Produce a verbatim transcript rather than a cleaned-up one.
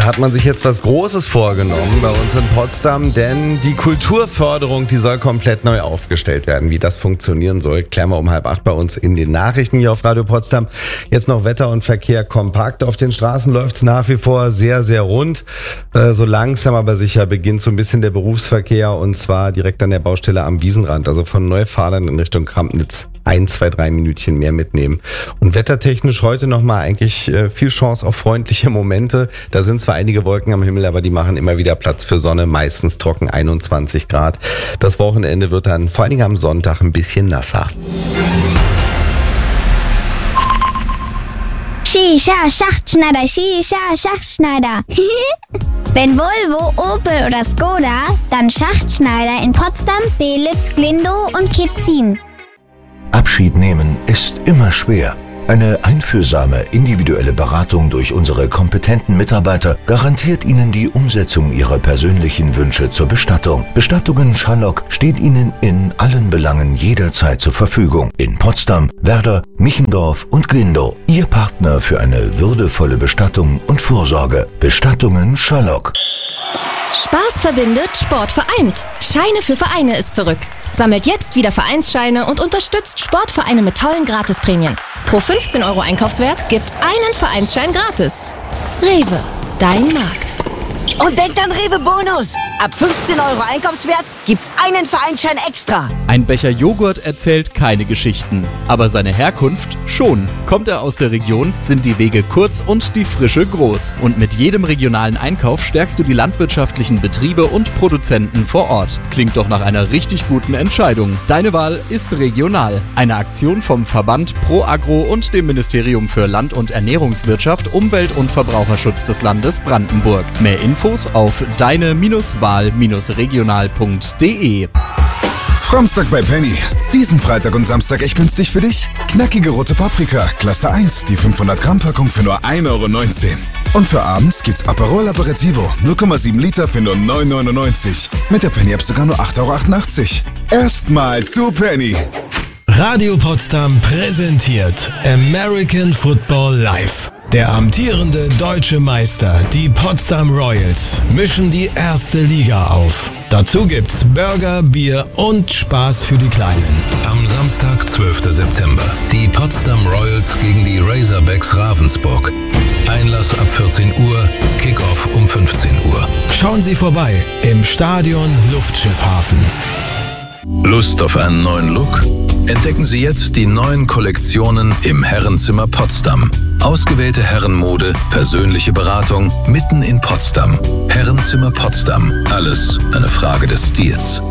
hat man sich jetzt was Großes vorgenommen bei uns in Potsdam, denn die Kulturförderung, die soll komplett neu aufgestellt werden. Wie das funktionieren soll, klären wir um halb acht bei uns in den Nachrichten hier auf Radio Potsdam. Jetzt noch Wetter und Verkehr kompakt. Auf den Straßen läuft's nach wie vor sehr, sehr rund. Äh, so langsam aber sicher beginnt so ein bisschen der Berufsverkehr, und zwar direkt an der Baustelle am Wiesenrand, also von Neufadern in Richtung Krampnitz. Ein, zwei, drei Minütchen mehr mitnehmen. Und wettertechnisch heute nochmal eigentlich äh, viel Chance auf freundliche Momente. Da sind zwar einige Wolken am Himmel, aber die machen immer wieder Platz für Sonne, meistens trocken einundzwanzig Grad. Das Wochenende wird dann vor allen Dingen am Sonntag ein bisschen nasser. Shisha, Schachtschneider, Shisha, Schachtschneider. Wenn Volvo, Opel oder Skoda, dann Schachtschneider in Potsdam, Belitz, Glindow und Kitzin. Abschied nehmen ist immer schwer. Eine einfühlsame, individuelle Beratung durch unsere kompetenten Mitarbeiter garantiert Ihnen die Umsetzung Ihrer persönlichen Wünsche zur Bestattung. Bestattungen Schallock steht Ihnen in allen Belangen jederzeit zur Verfügung. In Potsdam, Werder, Michendorf und Glindow. Ihr Partner für eine würdevolle Bestattung und Vorsorge. Bestattungen Schallock. Spaß verbindet, Sport vereint. Scheine für Vereine ist zurück. Sammelt jetzt wieder Vereinsscheine und unterstützt Sportvereine mit tollen Gratisprämien. Pro fünfzehn Euro Einkaufswert gibt's einen Vereinsschein gratis. Rewe, dein Markt. Und denkt an Rewe Bonus. Ab fünfzehn Euro Einkaufswert gibt's einen Vereinsschein extra. Ein Becher Joghurt erzählt keine Geschichten, aber seine Herkunft schon. Kommt er aus der Region, sind die Wege kurz und die Frische groß. Und mit jedem regionalen Einkauf stärkst du die landwirtschaftlichen Betriebe und Produzenten vor Ort. Klingt doch nach einer richtig guten Entscheidung. Deine Wahl ist regional. Eine Aktion vom Verband Pro Agro und dem Ministerium für Land- und Ernährungswirtschaft, Umwelt- und Verbraucherschutz des Landes Brandenburg. Mehr Infos auf deine Wahl regional punkt de. Framstag bei Penny. Diesen Freitag und Samstag echt günstig für dich? Knackige rote Paprika, Klasse eins, die fünfhundert Gramm Packung für nur ein Euro neunzehn. Und für abends gibt's Aperol Aperitivo, null Komma sieben Liter für nur neun Euro neunundneunzig. Mit der Penny App sogar nur acht Euro achtundachtzig. Erstmal zu Penny. Radio Potsdam präsentiert American Football Live. Der amtierende deutsche Meister, die Potsdam Royals, mischen die erste Liga auf. Dazu gibt's Burger, Bier und Spaß für die Kleinen. Am Samstag, zwölften September. Die Potsdam Royals gegen die Razorbacks Ravensburg. Einlass ab vierzehn Uhr, Kickoff um fünfzehn Uhr. Schauen Sie vorbei im Stadion Luftschiffhafen. Lust auf einen neuen Look? Entdecken Sie jetzt die neuen Kollektionen im Herrenzimmer Potsdam. Ausgewählte Herrenmode, persönliche Beratung mitten in Potsdam. Herrenzimmer Potsdam. Alles eine Frage des Stils.